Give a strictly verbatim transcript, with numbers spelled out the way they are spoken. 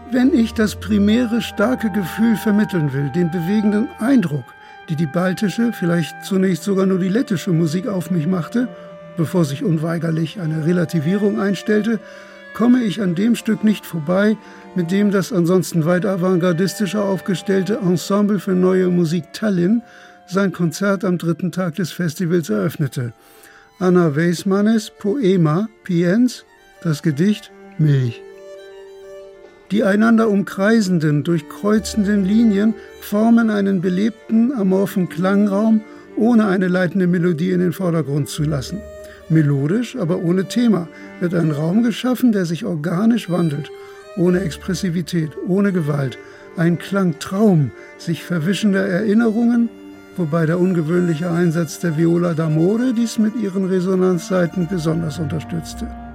Wenn ich das primäre starke Gefühl vermitteln will, den bewegenden Eindruck, die die baltische, vielleicht zunächst sogar nur die lettische Musik auf mich machte, bevor sich unweigerlich eine Relativierung einstellte, komme ich an dem Stück nicht vorbei, mit dem das ansonsten weit avantgardistischer aufgestellte Ensemble für Neue Musik Tallinn sein Konzert am dritten Tag des Festivals eröffnete. Anna Weismanis Poema Piens, das Gedicht Milch. Die einander umkreisenden, durchkreuzenden Linien formen einen belebten, amorphen Klangraum, ohne eine leitende Melodie in den Vordergrund zu lassen. Melodisch, aber ohne Thema, wird ein Raum geschaffen, der sich organisch wandelt, ohne Expressivität, ohne Gewalt. Ein Klangtraum sich verwischender Erinnerungen, wobei der ungewöhnliche Einsatz der Viola d'amore dies mit ihren Resonanzsaiten besonders unterstützte.